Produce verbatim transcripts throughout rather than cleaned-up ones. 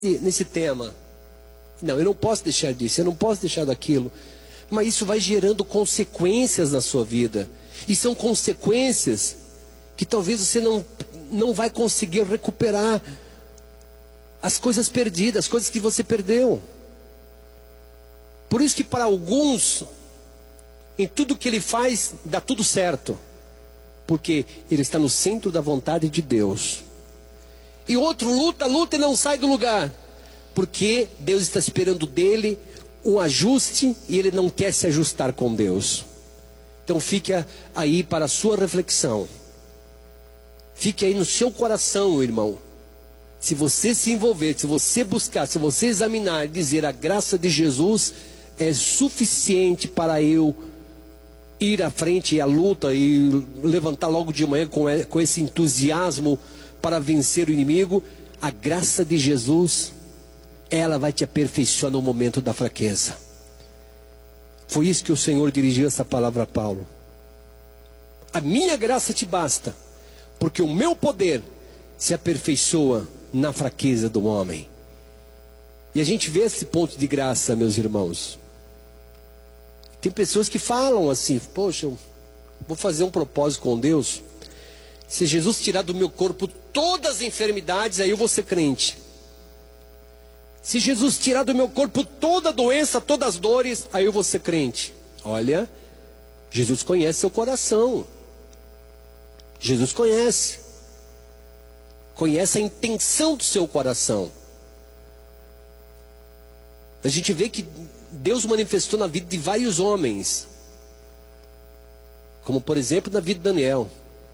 nesse tema. Não, eu não posso deixar disso, eu não posso deixar daquilo. Mas isso vai gerando consequências na sua vida. E são consequências que talvez você não, não vai conseguir recuperar. As coisas perdidas, as coisas que você perdeu. Por isso que para alguns, em tudo que ele faz, dá tudo certo. Porque ele está no centro da vontade de Deus. E outro luta, luta e não sai do lugar. Porque Deus está esperando dele um ajuste e ele não quer se ajustar com Deus. Então fique aí para a sua reflexão. Fique aí no seu coração, irmão. Se você se envolver, se você buscar, se você examinar e dizer a graça de Jesus é suficiente para eu ir à frente e à luta e levantar logo de manhã com, com esse entusiasmo para vencer o inimigo, a graça de Jesus, ela vai te aperfeiçoar no momento da fraqueza. Foi isso que o Senhor dirigiu essa palavra a Paulo. A minha graça te basta, porque o meu poder se aperfeiçoa na fraqueza do homem. E a gente vê esse ponto de graça, meus irmãos. Tem pessoas que falam assim: poxa, eu vou fazer um propósito com Deus. Se Jesus tirar do meu corpo todas as enfermidades, aí eu vou ser crente. Se Jesus tirar do meu corpo toda a doença, todas as dores, aí eu vou ser crente. Olha, Jesus conhece seu coração. Jesus conhece. Conhece a intenção do seu coração. A gente vê que Deus manifestou na vida de vários homens. Como por exemplo na vida de Daniel.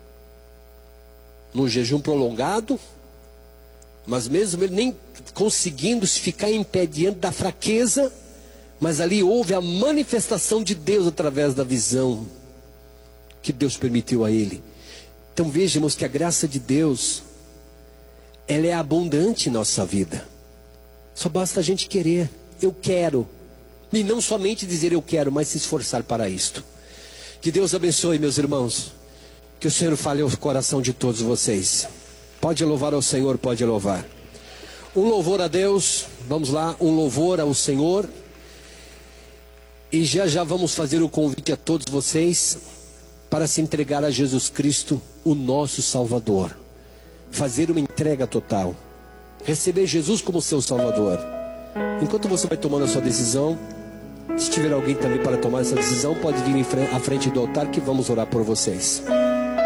Num jejum prolongado. Mas mesmo ele nem conseguindo se ficar em pé diante da fraqueza. Mas ali houve a manifestação de Deus através da visão que Deus permitiu a ele. Então vejamos que a graça de Deus, ela é abundante em nossa vida. Só basta a gente querer. Eu quero. E não somente dizer eu quero, mas se esforçar para isto. Que Deus abençoe, meus irmãos. Que o Senhor fale ao coração de todos vocês. Pode louvar ao Senhor, pode louvar. Um louvor a Deus. Vamos lá, um louvor ao Senhor. E já já vamos fazer o convite a todos vocês para se entregar a Jesus Cristo, o nosso Salvador. Fazer uma entrega total. Receber Jesus como seu Salvador. Enquanto você vai tomando a sua decisão, se tiver alguém também para tomar essa decisão, pode vir à frente do altar que vamos orar por vocês.